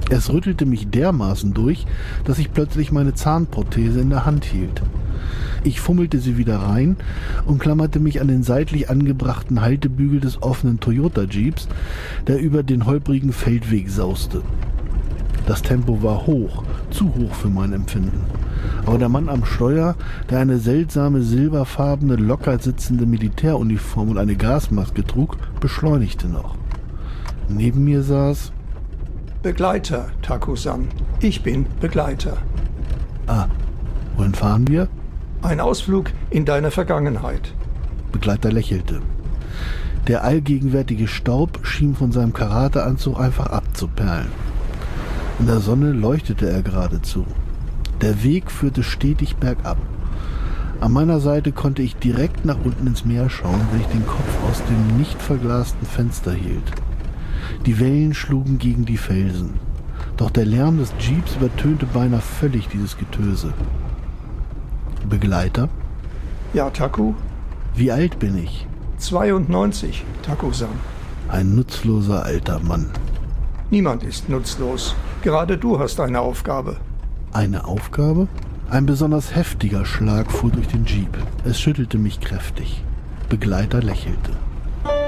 Es rüttelte mich dermaßen durch, dass ich plötzlich meine Zahnprothese in der Hand hielt. Ich fummelte sie wieder rein und klammerte mich an den seitlich angebrachten Haltebügel des offenen Toyota-Jeeps, der über den holprigen Feldweg sauste. Das Tempo war hoch, zu hoch für mein Empfinden. Aber der Mann am Steuer, der eine seltsame silberfarbene, locker sitzende Militäruniform und eine Gasmaske trug, beschleunigte noch. Neben mir saß... Begleiter, Taku-san. Ich bin Begleiter. Ah, wohin fahren wir? Ein Ausflug in deine Vergangenheit. Begleiter lächelte. Der allgegenwärtige Staub schien von seinem Karateanzug einfach abzuperlen. In der Sonne leuchtete er geradezu. Der Weg führte stetig bergab. An meiner Seite konnte ich direkt nach unten ins Meer schauen, wenn ich den Kopf aus dem nicht verglasten Fenster hielt. Die Wellen schlugen gegen die Felsen. Doch der Lärm des Jeeps übertönte beinahe völlig dieses Getöse. Begleiter? Ja, Taku? Wie alt bin ich? 92, Taku-san. Ein nutzloser alter Mann. Niemand ist nutzlos. Gerade du hast eine Aufgabe. Eine Aufgabe? Ein besonders heftiger Schlag fuhr durch den Jeep. Es schüttelte mich kräftig. Begleiter lächelte.